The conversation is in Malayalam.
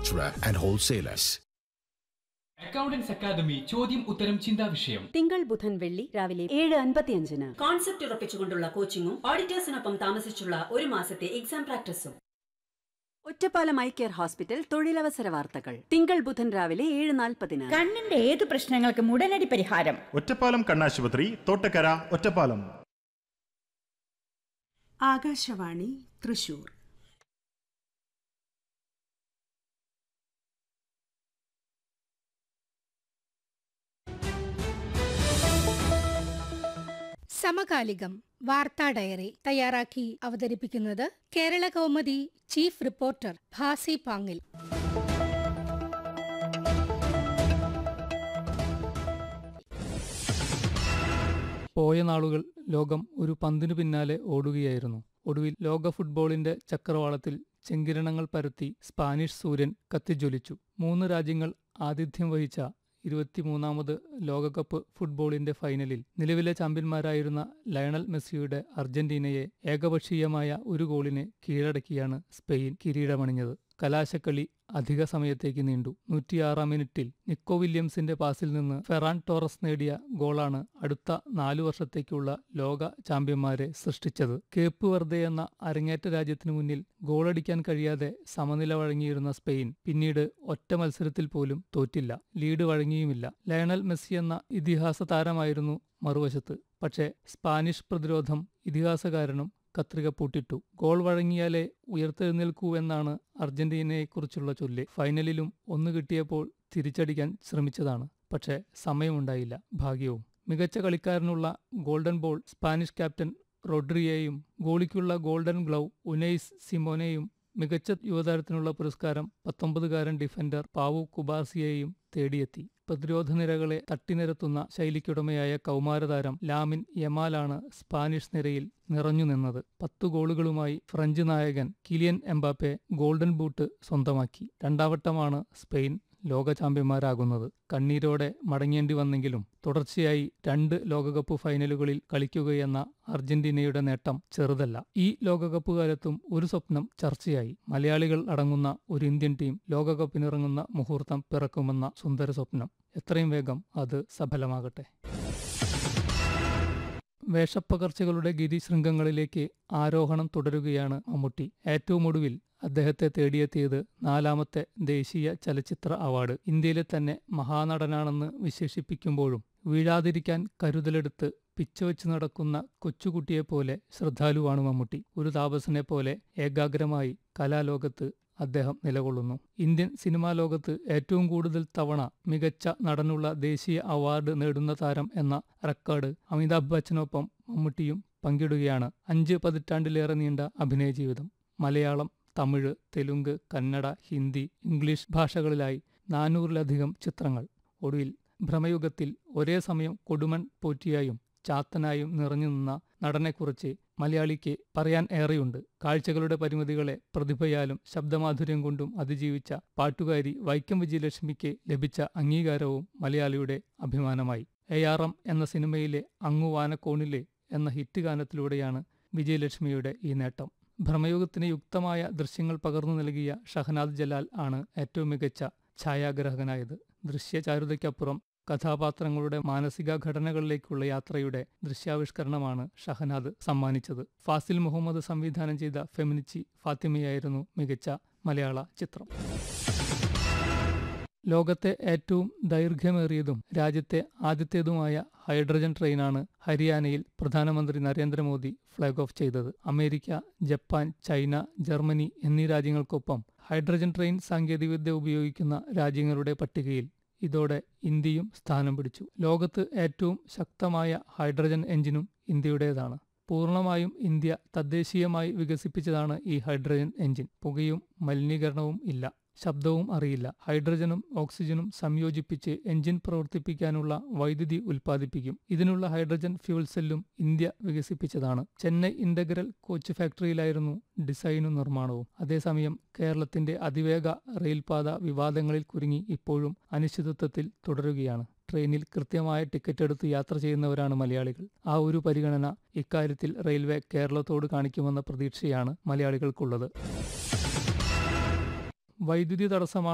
manufacturer and wholesalers. Accountants academy ചോദ്യം ഉത്തരം ചിന്താ വിഷയം തിങ്കൾ ബുധൻ വെള്ളി രാവിലെ 7:55. കോൺസെപ്റ്റ് ഉറപ്പിച്ചുകൊണ്ടുള്ള കോച്ചിങ്ങും ഓഡിറ്റേഴ്സിനൊപ്പം താമസിച്ചുള്ള ഒരു മാസത്തെ exam പ്രാക്ടീസും. Ottapalam eye care hospital തൊഴിലവസര വാർത്തകൾ തിങ്കൾ ബുധൻ രാവിലെ 7:40. കണ്ണിന്റെ ഏത് പ്രശ്നങ്ങൾക്കും ഉടനടി പരിഹാരം. ഒറ്റപ്പാലം കണ്ണാശുപത്രി, തോട്ടക്കര, ഒറ്റപ്പാലം. ആകാശവാണി തൃശൂർ. സമകാലികം വാർത്താ ഡയറി തയ്യാറാക്കി അവതരിപ്പിക്കുന്നത് കേരള കൗമുദി ചീഫ് റിപ്പോർട്ടർ ഭാസി പാങ്ങിൽ. പോയ നാളുകൾ ലോകം ഒരു പന്തിനു പിന്നാലെ ഓടുകയായിരുന്നു. ഒടുവിൽ ലോക ഫുട്ബോളിന്റെ ചക്രവാളത്തിൽ ചെങ്കിരണങ്ങൾ പരത്തി സ്പാനിഷ് സൂര്യൻ കത്തിജ്വലിച്ചു. 3 രാജ്യങ്ങൾ ആതിഥ്യം വഹിച്ച 23ാമത് ലോകകപ്പ് ഫുട്ബോളിന്റെ ഫൈനലിൽ നിലവിലെ ചാമ്പ്യന്മാരായിരുന്ന ലയണൽ മെസ്സിയുടെ അർജന്റീനയെ ഏകപക്ഷീയമായ 1 ഗോളിന് കീഴടക്കിയാണ് സ്പെയിൻ കിരീടമണിഞ്ഞത്. കലാശക്കളി അധിക സമയത്തേക്ക് നീണ്ടു. 106-ാം മിനിറ്റിൽ നിക്കോ വില്യംസിന്റെ പാസിൽ നിന്ന് ഫെറാൻ ടോറസ് നേടിയ ഗോളാണ് അടുത്ത 4 വർഷത്തേക്കുള്ള ലോക ചാമ്പ്യന്മാരെ സൃഷ്ടിച്ചത്. കേപ്പ് വെർദെ എന്ന അരങ്ങേറ്റ രാജ്യത്തിനു മുന്നിൽ ഗോളടിക്കാൻ കഴിയാതെ സമനില വഴങ്ങിയിരുന്ന സ്പെയിൻ പിന്നീട് ഒറ്റ മത്സരത്തിൽ പോലും തോറ്റില്ല, ലീഡ് വഴങ്ങിയുമില്ല. ലയണൽ മെസ്സി എന്ന ഇതിഹാസ താരമായിരുന്നു മറുവശത്ത്. പക്ഷേ സ്പാനിഷ് പ്രതിരോധം ഇതിഹാസകാരനും കത്രിക പൂട്ടിട്ടു. ഗോൾ വഴങ്ങിയാലേ ഉയർത്തെഴുന്നേൽക്കൂ എന്നാണ് അർജന്റീനയെക്കുറിച്ചുള്ള ചൊല്ല്. ഫൈനലിലും 1 കിട്ടിയപ്പോൾ തിരിച്ചടിക്കാൻ ശ്രമിച്ചതാണ്. പക്ഷേ സമയമുണ്ടായില്ല, ഭാഗ്യവും. മികച്ച കളിക്കാരനുള്ള golden ball Spanish captain റോഡ്രിയെയും ഗോളിക്കുള്ള golden glove Unais സിമോനെയും മികച്ച യുവതാരത്തിനുള്ള പുരസ്കാരം 19-കാരൻ ഡിഫൻഡർ പാവു കുബാർസിയെയും തേടിയെത്തി. പ്രതിരോധ നിരകളെ തട്ടിനിരത്തുന്ന ശൈലിക്കുടമയായ കൗമാരതാരം ലാമിൻ യമാലാണ് സ്പാനിഷ് നിരയിൽ നിറഞ്ഞുനിന്നത്. 10 ഗോളുകളുമായി ഫ്രഞ്ച് നായകൻ കിലിയൻ എംബാപ്പെ ഗോൾഡൻ ബൂട്ട് സ്വന്തമാക്കി. 2ാം വട്ടമാണ് സ്പെയിൻ ലോക ചാമ്പ്യന്മാരാകുന്നത്. കണ്ണീരോടെ മടങ്ങേണ്ടി വന്നെങ്കിലും തുടർച്ചയായി 2 ലോകകപ്പ് ഫൈനലുകളിൽ കളിക്കുകയെന്ന അർജന്റീനയുടെ നേട്ടം ചെറുതല്ല. ഈ ലോകകപ്പ് കാലത്തും ഒരു സ്വപ്നം ചർച്ചയായി. മലയാളികൾ അടങ്ങുന്ന ഒരു ഇന്ത്യൻ ടീം ലോകകപ്പിനിറങ്ങുന്ന മുഹൂർത്തം പിറക്കുമെന്ന സുന്ദര സ്വപ്നം. എത്രയും വേഗം അത് സഫലമാകട്ടെ. വേഷപ്പകർച്ചകളുടെ ഗിരിശൃംഗങ്ങളിലേക്ക് ആരോഹണം തുടരുകയാണ് മമ്മൂട്ടി. ഏറ്റവും ഒടുവിൽ അദ്ദേഹത്തെ തേടിയെത്തിയത് 4ാമത്തെ ദേശീയ ചലച്ചിത്ര അവാർഡ്. ഇന്ത്യയിലെ തന്നെ മഹാനടനാണെന്ന് വിശേഷിപ്പിക്കുമ്പോഴും വീഴാതിരിക്കാൻ കരുതലെടുത്ത് പിച്ചവെച്ച് നടക്കുന്ന കൊച്ചുകുട്ടിയെപ്പോലെ ശ്രദ്ധാലുവാണ് മമ്മൂട്ടി. ഒരു താപസനെ പോലെ ഏകാഗ്രമായി കലാലോകത്ത് അദ്ദേഹം നിലകൊള്ളുന്നു. ഇന്ത്യൻ സിനിമാ ലോകത്ത് ഏറ്റവും കൂടുതൽ തവണ മികച്ച നടനുള്ള ദേശീയ അവാർഡ് നേടുന്ന താരം എന്ന റെക്കോർഡ് അമിതാഭ് ബച്ചനൊപ്പം മമ്മൂട്ടിയും പങ്കിടുകയാണ്. 5 പതിറ്റാണ്ടിലേറെ നീണ്ട അഭിനയ ജീവിതം. മലയാളം, തമിഴ്, തെലുങ്ക്, കന്നഡ, ഹിന്ദി, ഇംഗ്ലീഷ് ഭാഷകളിലായി 400-ലധികം ചിത്രങ്ങൾ. ഒടുവിൽ ഭ്രമയുഗത്തിൽ ഒരേ സമയം കൊടുമൺ പോറ്റിയായും ചാത്തനായും നിറഞ്ഞുനിന്ന നടനെക്കുറിച്ച് മലയാളിക്ക് പറയാൻ ഏറെയുണ്ട്. കാഴ്ചകളുടെ പരിമിതികളെ പ്രതിഭയാലും ശബ്ദമാധുര്യം കൊണ്ടും അതിജീവിച്ച പാട്ടുകാരി വൈക്കം വിജയലക്ഷ്മിക്ക് ലഭിച്ച അംഗീകാരവും മലയാളിയുടെ അഭിമാനമായി. ARM എന്ന സിനിമയിലെ അങ്ങു വാനക്കോണിലെ എന്ന ഹിറ്റ് ഗാനത്തിലൂടെയാണ് വിജയലക്ഷ്മിയുടെ ഈ നേട്ടം. ഭ്രമയുഗത്തിന് യുക്തമായ ദൃശ്യങ്ങൾ പകർന്നു നൽകിയ ഷഹനാദ് ജലാൽ ആണ് ഏറ്റവും മികച്ച ഛായാഗ്രാഹകനായത്. ദൃശ്യചാരുതയ്ക്കപ്പുറം കഥാപാത്രങ്ങളുടെ മാനസിക ഘടനകളിലേക്കുള്ള യാത്രയുടെ ദൃശ്യാവിഷ്കരണമാണ് ഷഹനാദ് സമ്മാനിച്ചത്. ഫാസിൽ മുഹമ്മദ് സംവിധാനം ചെയ്ത ഫെമിനിച്ചി ഫാത്തിമയായിരുന്നു മികച്ച മലയാള ചിത്രം. ലോകത്തെ ഏറ്റവും ദൈർഘ്യമേറിയതും രാജ്യത്തെ ആദ്യത്തേതുമായ ഹൈഡ്രജൻ ട്രെയിനാണ് ഹരിയാനയിൽ പ്രധാനമന്ത്രി നരേന്ദ്രമോദി ഫ്ലാഗ് ഓഫ് ചെയ്തത്. അമേരിക്ക, ജപ്പാൻ, ചൈന, ജർമ്മനി എന്നീ രാജ്യങ്ങൾക്കൊപ്പം ഹൈഡ്രജൻ ട്രെയിൻ സാങ്കേതികവിദ്യ ഉപയോഗിക്കുന്ന രാജ്യങ്ങളുടെ പട്ടികയിൽ ഇതോടെ ഇന്ത്യയും സ്ഥാനം പിടിച്ചു. ലോകത്ത് ഏറ്റവും ശക്തമായ ഹൈഡ്രജൻ എഞ്ചിനും ഇന്ത്യയുടേതാണ്. പൂർണ്ണമായും ഇന്ത്യ തദ്ദേശീയമായി വികസിപ്പിച്ചതാണ് ഈ ഹൈഡ്രജൻ എഞ്ചിൻ. പുകയും മലിനീകരണവും ഇല്ല, ശബ്ദവും അറിയില്ല. ഹൈഡ്രജനും ഓക്സിജനും സംയോജിപ്പിച്ച് എഞ്ചിൻ പ്രവർത്തിപ്പിക്കാനുള്ള വൈദ്യുതി ഉൽപ്പാദിപ്പിക്കും. ഇതിനുള്ള ഹൈഡ്രജൻ ഫ്യൂൽ സെല്ലും ഇന്ത്യ വികസിപ്പിച്ചതാണ്. ചെന്നൈ ഇന്റഗ്രൽ കോച്ച് ഫാക്ടറിയിലായിരുന്നു ഡിസൈനും നിർമ്മാണവും. അതേസമയം കേരളത്തിന്റെ അതിവേഗ റെയിൽപാത വിവാദങ്ങളിൽ കുരുങ്ങി ഇപ്പോഴും അനിശ്ചിതത്വത്തിൽ തുടരുകയാണ്. ട്രെയിനിൽ കൃത്യമായ ടിക്കറ്റ് എടുത്ത് യാത്ര ചെയ്യുന്നവരാണ് മലയാളികൾ. ആ ഒരു പരിഗണന ഇക്കാര്യത്തിൽ റെയിൽവേ കേരളത്തോട് കാണിക്കുമെന്ന പ്രതീക്ഷയാണ് മലയാളികൾക്കുള്ളത്. വൈദ്യുതി തടസ്സമാണ്